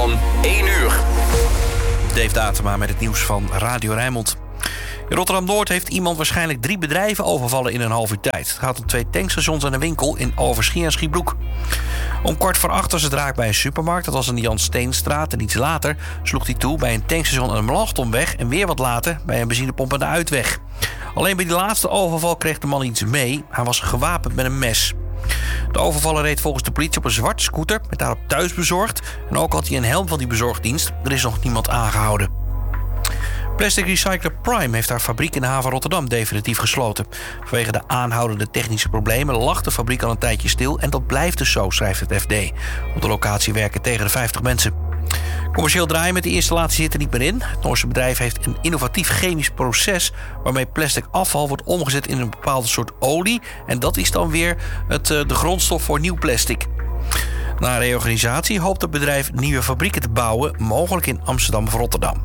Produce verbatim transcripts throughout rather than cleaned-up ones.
van één uur. Dave Datema met het nieuws van Radio Rijnmond. In Rotterdam-Noord heeft iemand waarschijnlijk drie bedrijven overvallen in een half uur tijd. Het gaat om twee tankstations en een winkel in Overschie en Schiebroek. Om kwart voor acht was het raak bij een supermarkt. Dat was in de Jan Steenstraat. En iets later sloeg hij toe bij een tankstation aan de Melanchthonweg. En weer wat later bij een benzinepomp aan de Uitweg. Alleen bij die laatste overval kreeg de man iets mee. Hij was gewapend met een mes. De overvaller reed volgens de politie op een zwarte scooter met daarop thuisbezorgd. En ook had hij een helm van die bezorgdienst. Er is nog niemand aangehouden. Plastic Recycler Prime heeft haar fabriek in de haven Rotterdam definitief gesloten. Vanwege de aanhoudende technische problemen lag de fabriek al een tijdje stil. En dat blijft dus zo, schrijft het F D. Op de locatie werken tegen de vijftig mensen. Commercieel draaien met de installatie zit er niet meer in. Het Noorse bedrijf heeft een innovatief chemisch proces waarmee plastic afval wordt omgezet in een bepaalde soort olie. En dat is dan weer het, de grondstof voor nieuw plastic. Na reorganisatie hoopt het bedrijf nieuwe fabrieken te bouwen, mogelijk in Amsterdam of Rotterdam.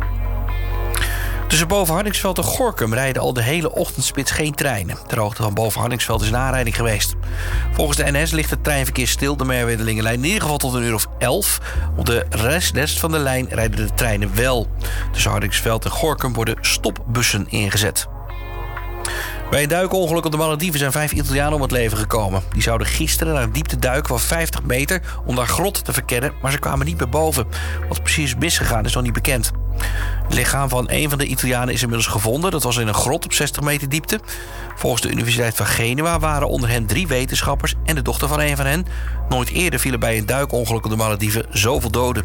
Tussen Boven-Hardingsveld en Gorinchem rijden al de hele ochtendspits geen treinen. Ter hoogte van Boven-Hardingsveld is een aanrijding geweest. Volgens de N S ligt het treinverkeer stil, de Merwedelingenlijn in ieder geval tot een uur of elf. Op de rest van de lijn rijden de treinen wel. Tussen Hardingsveld en Gorinchem worden stopbussen ingezet. Bij een duikongeluk op de Malediven zijn vijf Italianen om het leven gekomen. Die zouden gisteren naar een diepte duiken van vijftig meter om daar grot te verkennen, maar ze kwamen niet meer boven. Wat precies is misgegaan is nog niet bekend. Het lichaam van een van de Italianen is inmiddels gevonden. Dat was in een grot op zestig meter diepte. Volgens de Universiteit van Genua waren onder hen drie wetenschappers en de dochter van een van hen. Nooit eerder vielen bij een duikongeluk op de Malediven zoveel doden.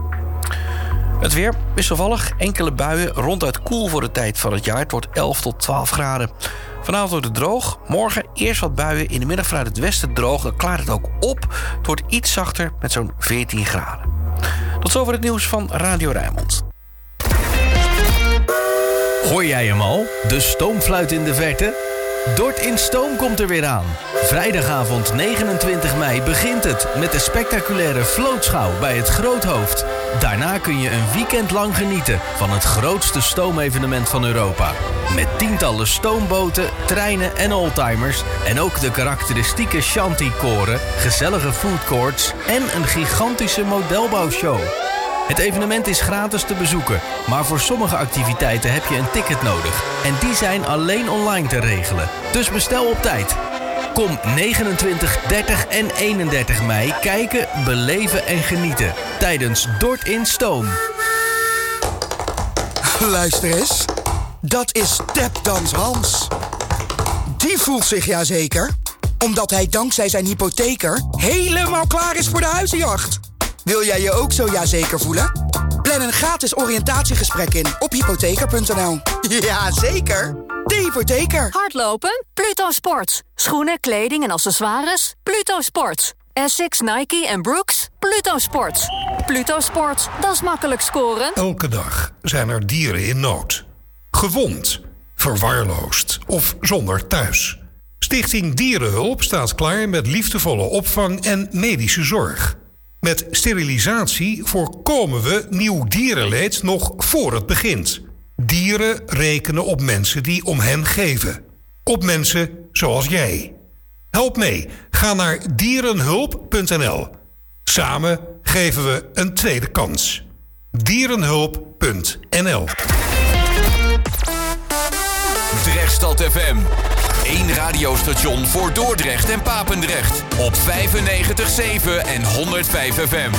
Het weer wisselvallig, enkele buien, ronduit koel voor de tijd van het jaar. Het wordt elf tot twaalf graden. Vanavond wordt het droog. Morgen eerst wat buien, in de middag vanuit het westen droog. Dan klaart het ook op. Het wordt iets zachter met zo'n veertien graden. Tot zover het nieuws van Radio Rijnmond. Hoor jij hem al? De stoomfluit in de verte? Dort in Stoom komt er weer aan. Vrijdagavond negenentwintig mei begint het met de spectaculaire vlootschouw bij het Groothoofd. Daarna kun je een weekend lang genieten van het grootste stoomevenement van Europa. Met tientallen stoomboten, treinen en oldtimers en ook de karakteristieke shanty-koren, gezellige foodcourts en een gigantische modelbouwshow. Het evenement is gratis te bezoeken, maar voor sommige activiteiten heb je een ticket nodig. En die zijn alleen online te regelen. Dus bestel op tijd. Kom negenentwintig, dertig en eenendertig mei kijken, beleven en genieten tijdens Dort in Stoom. Luister eens, dat is Tapdans Hans. Die voelt zich ja zeker, omdat hij dankzij zijn hypotheker helemaal klaar is voor de huizenjacht. Wil jij je ook zo ja zeker voelen? Plan een gratis oriëntatiegesprek in op hypotheker punt n l. Ja, zeker. De hypotheker. Hardlopen? Pluto Sports. Schoenen, kleding en accessoires? Pluto Sports. Essex, Nike en Brooks? Pluto Sports. Pluto Sports, dat is makkelijk scoren. Elke dag zijn er dieren in nood. Gewond, verwaarloosd of zonder thuis. Stichting Dierenhulp staat klaar met liefdevolle opvang en medische zorg. Met sterilisatie voorkomen we nieuw dierenleed nog voor het begint. Dieren rekenen op mensen die om hen geven. Op mensen zoals jij. Help mee. Ga naar dierenhulp punt n l. Samen geven we een tweede kans. dierenhulp punt n l. Drechtstad F M. Eén radiostation voor Dordrecht en Papendrecht. Op vijfennegentig komma zeven en honderdvijf F M.